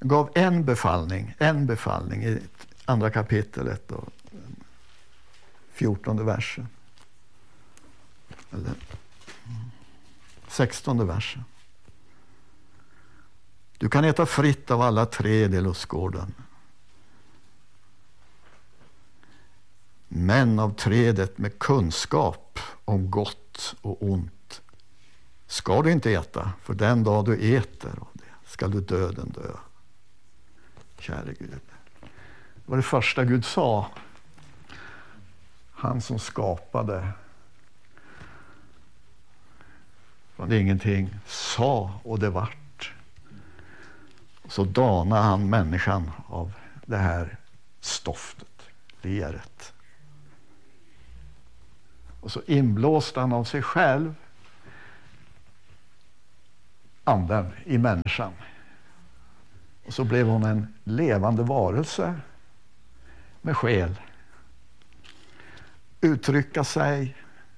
gav en befallning i andra kapitlet och 14:e versen. Eller 16:e versen. Du kan äta fritt av alla träd i lustgården. Men av trädet med kunskap om gott och ont ska du inte äta, för den dag du äter av det ska du döden dö. Käre Gud. Det var det första Gud sa. Han som skapade från ingenting sa och det vart. Så danade han människan av det här stoftet, leret. Och så inblåste han av sig själv anden i människan. Och så blev hon en levande varelse med själ. Uttrycka sig,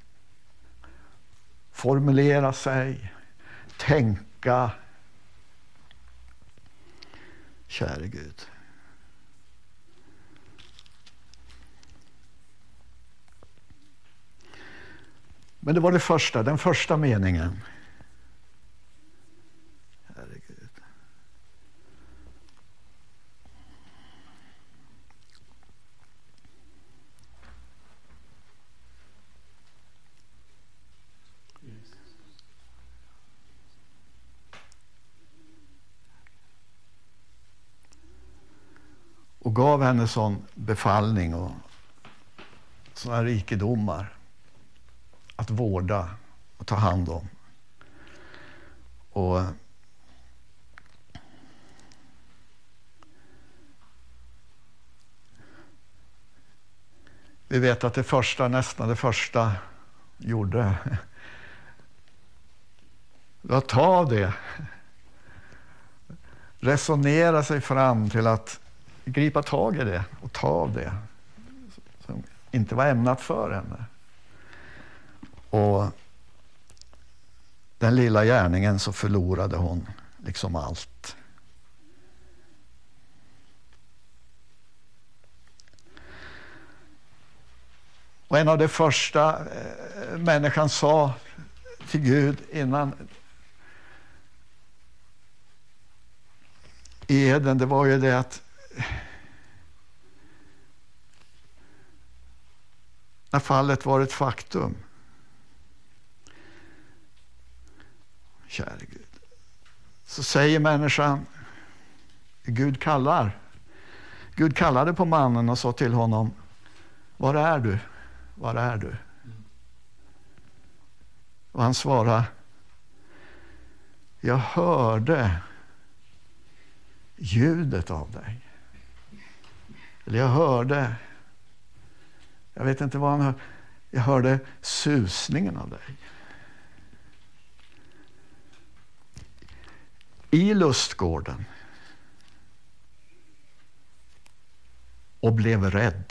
formulera sig, tänka. Käre Gud. Men det var den första meningen. Herregud. Och gav henne sån befallning och såna rikedomar att vårda och ta hand om. Och vi vet att det första gjorde att ta det, resonera sig fram till att gripa tag i det och ta av det som inte var ämnat för henne. Och den lilla gärningen så förlorade hon liksom allt. Och en av det första människan sa till Gud innan i Eden, det var ju det att när fallet var ett faktum, käre Gud, så säger människan, Gud kallade på mannen och sa till honom, var är du? Var är du? Och han svarade, jag hörde ljudet av dig. Eller jag vet inte vad han hörde. Jag hörde susningen av dig. I lustgården. Och blev rädd.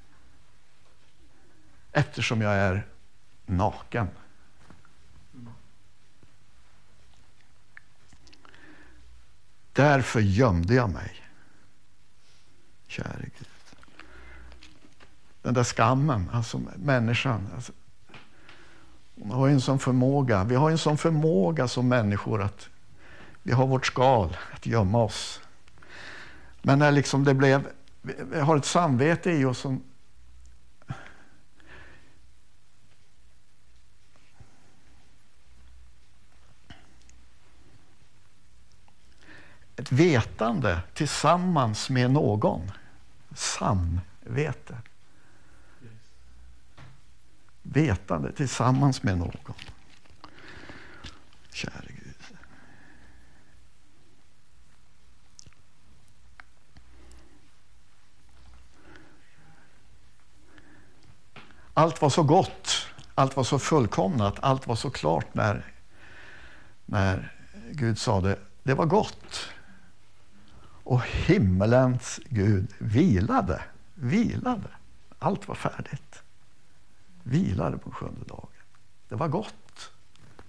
Eftersom jag är naken. Därför gömde jag mig. Käre Gud. Den där skammen, alltså människan. Alltså, hon har en sån förmåga. Vi har en sån förmåga som människor att vi har vårt skal att gömma oss. Men när liksom det blev, vi har ett samvete i oss som ett vetande tillsammans med någon. Samvete. Vetande tillsammans med någon. Käre Gud. Allt var så gott. Allt var så fullkomnat. Allt var så klart när Gud sa det. Det var gott. Och himmelens Gud vilade. Allt var färdigt. Vilade på 7:e dagen. Det var gott.